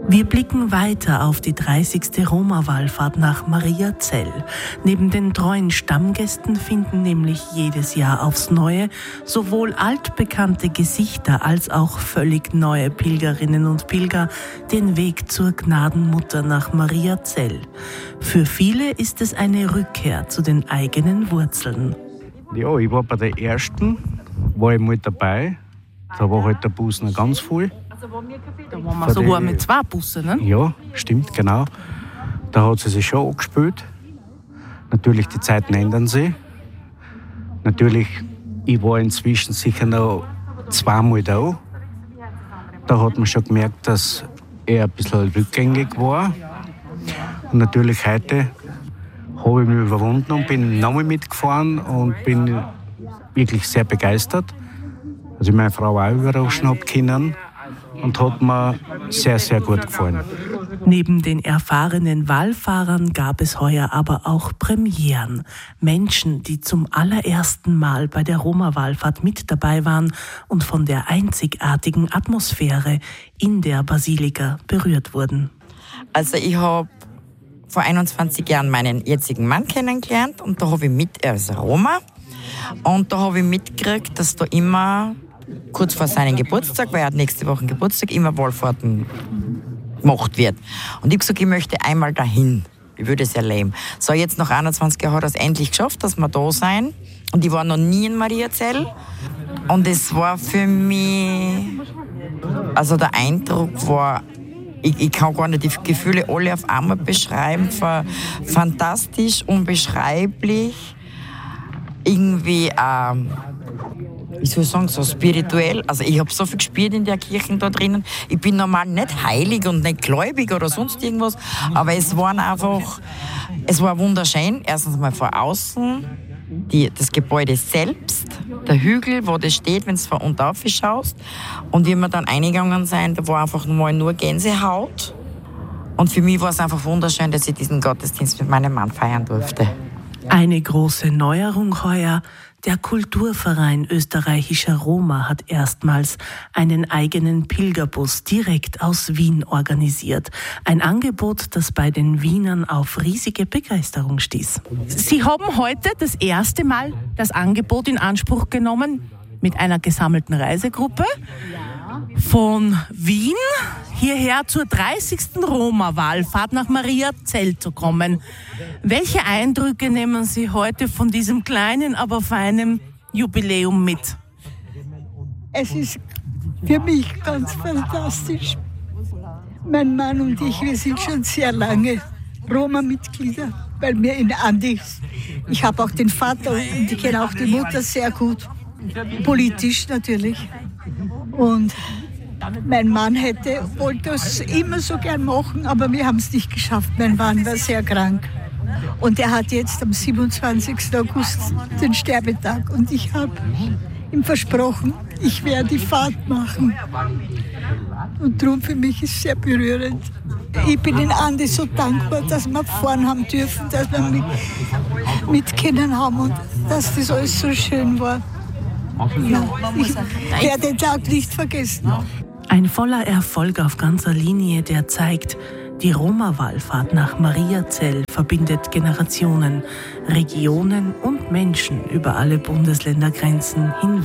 Wir blicken weiter auf die 30. Roma-Wallfahrt nach Mariazell. Neben den treuen Stammgästen finden nämlich jedes Jahr aufs Neue sowohl altbekannte Gesichter als auch völlig neue Pilgerinnen und Pilger den Weg zur Gnadenmutter nach Mariazell. Für viele ist es eine Rückkehr zu den eigenen Wurzeln. Ja, ich war bei der ersten, war ich mal dabei. Da war halt der Bus noch ganz voll. Da waren wir sogar mit 2 Bussen, ne? Ja, stimmt, genau. Da hat sie sich schon angespielt. Natürlich, die Zeiten ändern sich. Natürlich, ich war inzwischen sicher noch 2-mal da. Da hat man schon gemerkt, dass er ein bisschen rückgängig war. Und natürlich heute habe ich mich überwunden und bin nochmal mitgefahren und bin wirklich sehr begeistert. Also ich meine Frau auch überraschen habe können. Und hat mir sehr, sehr gut gefallen. Neben den erfahrenen Wallfahrern gab es heuer aber auch Premieren. Menschen, die zum allerersten Mal bei der Roma-Wallfahrt mit dabei waren und von der einzigartigen Atmosphäre in der Basilika berührt wurden. Also ich habe vor 21 Jahren meinen jetzigen Mann kennengelernt und da habe ich er ist Roma, und da habe ich mitgekriegt, dass da immer kurz vor seinem Geburtstag, weil er hat nächste Woche Geburtstag, immer Wallfahrten gemacht wird. Und ich habe gesagt, ich möchte einmal dahin. Ich würde es erleben. So, jetzt nach 21 Jahren hat er es endlich geschafft, dass wir da sein. Und ich war noch nie in Mariazell. Und es war für mich, also der Eindruck war, ich kann gar nicht die Gefühle alle auf einmal beschreiben, fantastisch, unbeschreiblich, irgendwie ich soll sagen, so spirituell. Also ich habe so viel gespürt in der Kirche da drinnen. Ich bin normal nicht heilig und nicht gläubig oder sonst irgendwas, aber es war wunderschön. Erstens mal von außen, das Gebäude selbst, der Hügel, wo das steht, wenn du von unten rauf schaust. Und wie wir dann eingegangen sind, da war einfach mal nur Gänsehaut. Und für mich war es einfach wunderschön, dass ich diesen Gottesdienst mit meinem Mann feiern durfte. Eine große Neuerung heuer: Der Kulturverein österreichischer Roma hat erstmals einen eigenen Pilgerbus direkt aus Wien organisiert. Ein Angebot, das bei den Wienern auf riesige Begeisterung stieß. Sie haben heute das erste Mal das Angebot in Anspruch genommen mit einer gesammelten Reisegruppe von Wien hierher zur 30. Roma-Wallfahrt nach Mariazell zu kommen. Welche Eindrücke nehmen Sie heute von diesem kleinen, aber feinen Jubiläum mit? Es ist für mich ganz fantastisch. Mein Mann und ich, wir sind schon sehr lange Roma-Mitglieder, weil wir in Andis. Ich habe auch den Vater und ich kenne auch die Mutter sehr gut. Politisch natürlich. Und mein Mann wollte es immer so gern machen, aber wir haben es nicht geschafft. Mein Mann war sehr krank. Und er hat jetzt am 27. August den Sterbetag. Und ich habe ihm versprochen, ich werde die Fahrt machen. Und darum für mich ist es sehr berührend. Ich bin den Andi so dankbar, dass wir fahren haben dürfen, dass wir mitkennen haben und dass das alles so schön war. Ja, ich werde den Tag nicht vergessen. Ein voller Erfolg auf ganzer Linie, der zeigt, die Roma-Wallfahrt nach Mariazell verbindet Generationen, Regionen und Menschen über alle Bundesländergrenzen hinweg.